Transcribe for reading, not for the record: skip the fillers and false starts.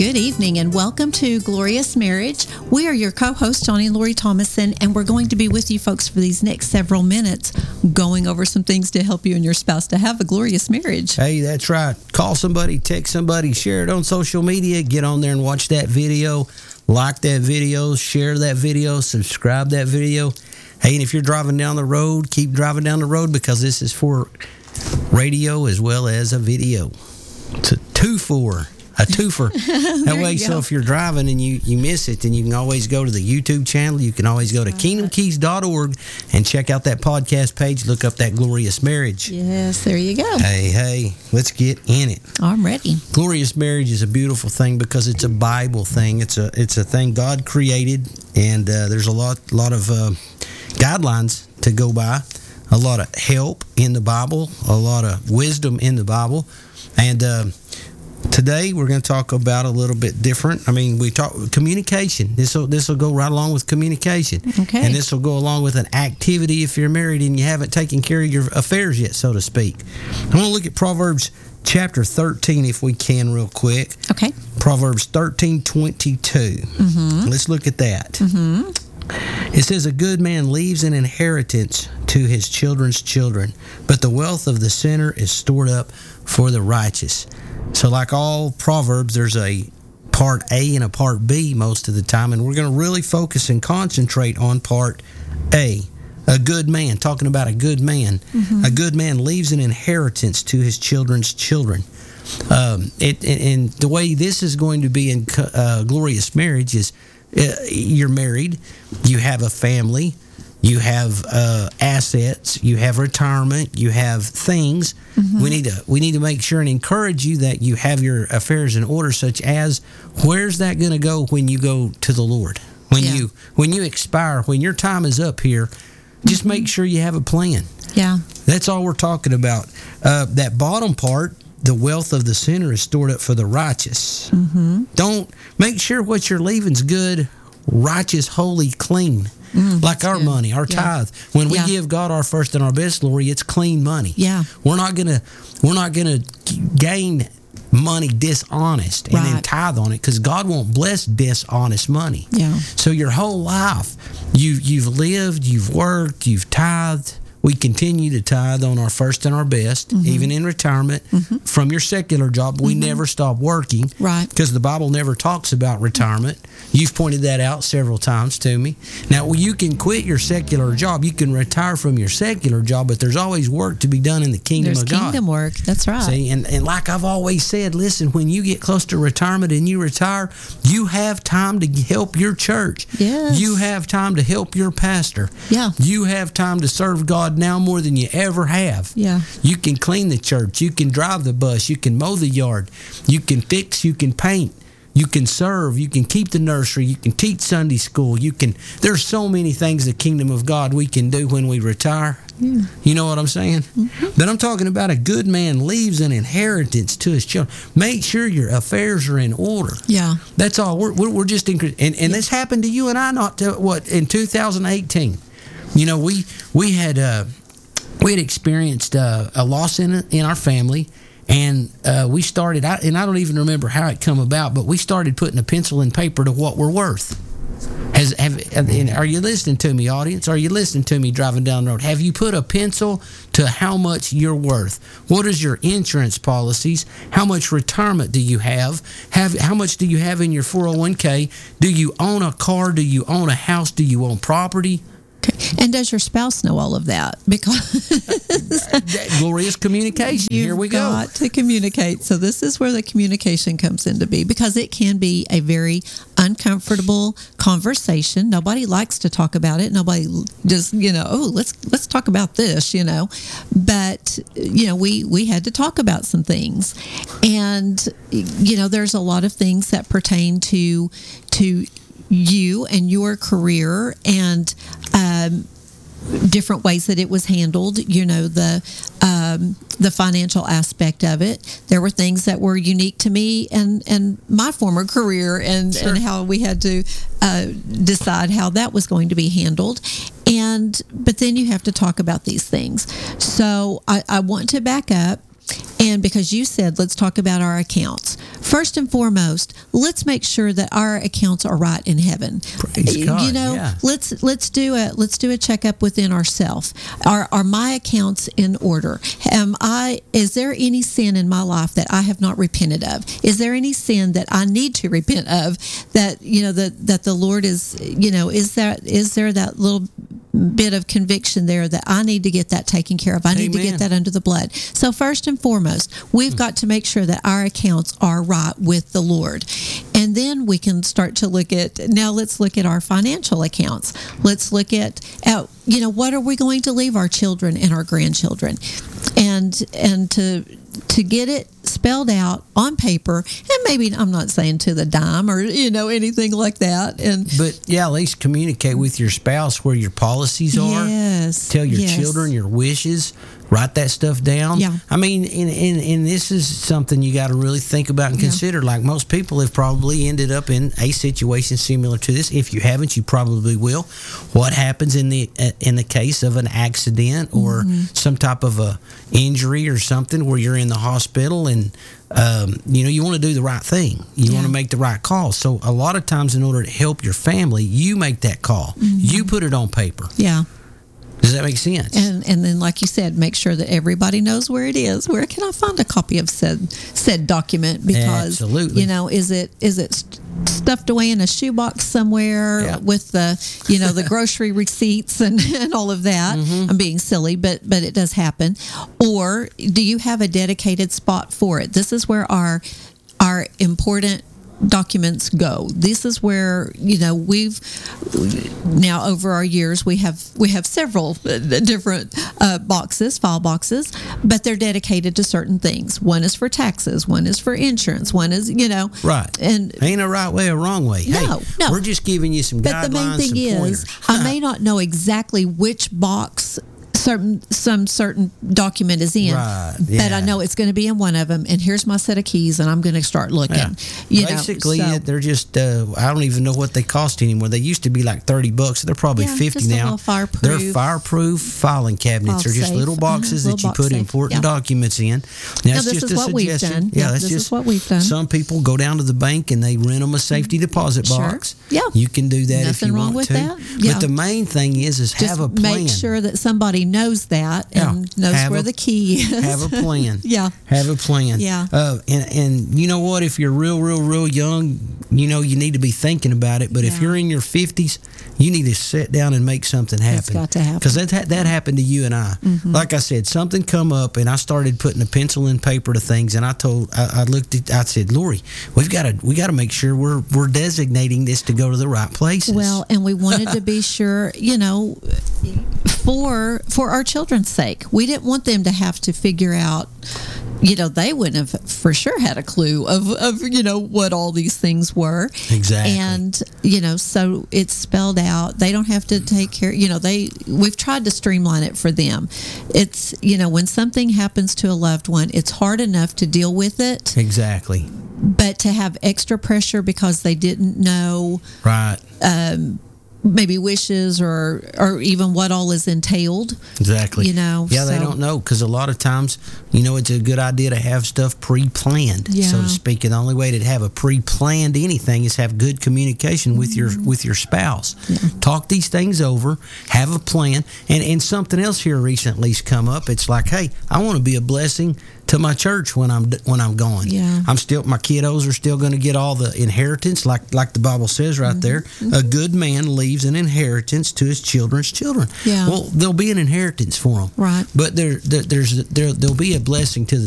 Good evening and welcome to Glorious Marriage. We are your co-hosts, Johnny and Lori Thomason, and we're going to be with you folks for these next several minutes going over some things to help you and your spouse to have a glorious marriage. Hey, that's right. Call somebody, text somebody, share it on social media, get on there and watch that video, like that video, share that video, subscribe that video. Hey, and if you're driving down the road, keep driving down the road because this is for radio as well as a video. It's a twofer. That way, so if you're driving and you miss it, then you can always go to the YouTube channel. You can always go to kingdomkeys.org and check out that podcast page. Look up that Glorious Marriage. Yes, there you go. Hey, let's get in it. I'm ready. Glorious Marriage is a beautiful thing because it's a Bible thing. It's a thing God created, and there's a lot of guidelines to go by, a lot of help in the Bible, a lot of wisdom in the Bible, and today we're going to talk about a little bit different. I mean, we talk communication. This will go right along with communication. Okay. And this will go along with an activity if you're married and you haven't taken care of your affairs yet, so to speak. I want to look at Proverbs chapter 13 if we can real quick. Okay. Proverbs 13:22. Mm-hmm. Let's look at that. Mm-hmm. It says, a good man leaves an inheritance to his children's children, but the wealth of the sinner is stored up for the righteous. So like all Proverbs, there's a part A and a part B most of the time, and we're going to really focus and concentrate on part A. A good man, talking about a good man. Mm-hmm. A good man leaves an inheritance to his children's children. And the way this is going to be in glorious marriage is you're married, you have a family, you have assets, you have retirement, you have things. Mm-hmm. We need to make sure and encourage you that you have your affairs in order, such as where's that going to go when you go to the Lord? When you expire, when your time is up here, just make sure you have a plan. Yeah. That's all we're talking about. That bottom part, the wealth of the sinner is stored up for the righteous. Mm-hmm. Don't make sure what you're leaving's good, righteous, holy, clean. Like our money, our tithe. When we give God our first and our best, Lori, it's clean money. Yeah. We're not gonna gain money dishonest and then tithe on it, because God won't bless dishonest money. Yeah. So your whole life, you've lived, you've worked, you've tithed. We continue to tithe on our first and our best, even in retirement. From your secular job, we never stop working. Right. Because the Bible never talks about retirement. You've pointed that out several times to me. Now, you can quit your secular job. You can retire from your secular job, but there's always work to be done in the kingdom of God. There's kingdom work. That's right. See, and like I've always said, listen, when you get close to retirement and you retire, you have time to help your church. Yes. You have time to help your pastor. Yeah. You have time to serve God now more than you ever have. Yeah. You can clean the church. You can drive the bus. You can mow the yard. You can fix. You can paint. You can serve. You can keep the nursery. You can teach Sunday school. There's so many things the kingdom of God we can do when we retire. Yeah. You know what I'm saying? Mm-hmm. But I'm talking about a good man leaves an inheritance to his children. Make sure your affairs are in order. Yeah. That's all. We're just and this happened to you and I in 2018. You know, we had experienced a loss in our family, and we started. I don't even remember how it come about, but we started putting a pencil and paper to what we're worth. Are you listening to me, audience? Are you listening to me driving down the road? Have you put a pencil to how much you're worth? What is your insurance policies? How much retirement do you have? How much do you have in your 401k? Do you own a car? Do you own a house? Do you own property? And does your spouse know all of that? Because glorious communication. Here we go. You've got to communicate. So this is where the communication comes into be, because it can be a very uncomfortable conversation. Nobody likes to talk about it. Nobody just, let's talk about this, But, we had to talk about some things. And, there's a lot of things that pertain to you and your career and different ways that it was handled, the financial aspect of it. There were things that were unique to me and my former career and how we had to decide how that was going to be handled. But then you have to talk about these things. So I want to back up And because you said, let's talk about our accounts. First and foremost, let's make sure that our accounts are right in heaven. Praise God, you know, yeah. let's do a checkup within ourselves. Are my accounts in order? Is there any sin in my life that I have not repented of? Is there any sin that I need to repent of that that the Lord is, is there that little bit of conviction there that I need to get that taken care of? I need to Amen. get that under the blood. So first and foremost, we've got to make sure that our accounts are right with the Lord. And then we can start to let's look at our financial accounts. Let's look at what are we going to leave our children and our grandchildren? And to get it spelled out on paper, and maybe I'm not saying to the dime or anything like that. But yeah, at least communicate with your spouse where your policies are. Yes, Tell your yes. children your wishes. Write that stuff down. Yeah. I mean, and this is something you got to really think about and consider. Like most people have probably ended up in a situation similar to this. If you haven't, you probably will. What happens in the case of an accident or some type of a injury or something where you're in the hospital and you want to do the right thing. You want to make the right call. So a lot of times, in order to help your family, you make that call. You put it on paper. Yeah. Does that make sense? And then, like you said, make sure that everybody knows where it is. Where can I find a copy of said document? Because Absolutely. Is it stuffed away in a shoebox somewhere with the grocery receipts and all of that? I'm being silly, but it does happen. Or do you have a dedicated spot for it? This is where our important documents go. This is where we've now over our years we have several different file boxes, but they're dedicated to certain things. One is for taxes, one is for insurance, one is right. And ain't a right way or wrong way. No, we're just giving you some but guidelines. the main thing some is pointers. I may not know exactly which box some certain document is in, Right, but yeah. I know it's going to be in one of them, and here's my set of keys, and I'm going to start looking. Yeah. Basically, they're just I don't even know what they cost anymore. They used to be like $30. They're probably $50 just a now. little fireproof. They're fireproof filing cabinets. File They're just safe. little boxes Little that you box put safe. important Yeah. documents in. Now, That's this just is a what we've suggestion. done. Yeah, Yeah, that's this just is what we've done. Some people go down to the bank and they rent them a safety deposit Sure. box. Yeah. You can do that if Nothing you wrong want with to. that. Yeah. But the main thing is just have a plan. make sure that somebody knows that and knows Have where a- the key is. Have a plan. Yeah. Have a plan. Yeah. And you know what? If you're real young, you need to be thinking about it. But if Yeah. you're in your 50s, you need to sit down and make something happen. It's got to happen. Because that happened to you and I. Like I said, something come up, and I started putting a pencil and paper to things. And I said, Lori, we got to make sure we're designating this to go to the right places. Well, and we wanted to be sure, for our children's sake. We didn't want them to have to figure out, they wouldn't have for sure had a clue of what all these things were. Exactly. And, so it's spelled out. They don't have to take care, we've tried to streamline it for them. It's, when something happens to a loved one, it's hard enough to deal with it, Exactly. but to have extra pressure because they didn't know Right. maybe wishes or even what all is entailed. Exactly. Yeah, they so- don't know, because a lot of times, it's a good idea to have stuff pre-planned, so Yeah. to speak. And the only way to have a pre-planned anything is have good communication with your spouse. Talk these things over, have a plan, and something else here recently's come up. It's like, hey, I want to be a blessing to my church when I'm gone. Yeah. My kiddos are still going to get all the inheritance, like the Bible says right there. A good man leaves an inheritance to his children's children. Yeah. Well, there'll be an inheritance for them. Right. But there'll be a blessing to the